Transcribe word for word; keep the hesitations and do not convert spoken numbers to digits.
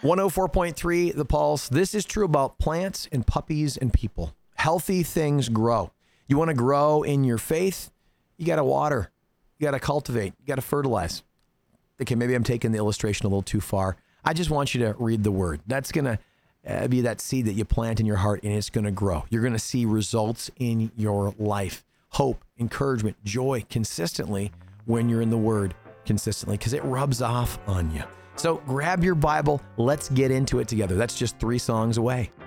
one oh four point three, The Pulse. This is true about plants and puppies and people. Healthy things grow. You want to grow in your faith, you got to water. You got to cultivate. You got to fertilize. Okay, maybe I'm taking the illustration a little too far. I just want you to read the word. That's going to uh, be that seed that you plant in your heart, and it's going to grow. You're going to see results in your life. Hope, encouragement, joy consistently when you're in the word consistently, because it rubs off on you. So grab your Bible. Let's get into it together. That's just three songs away.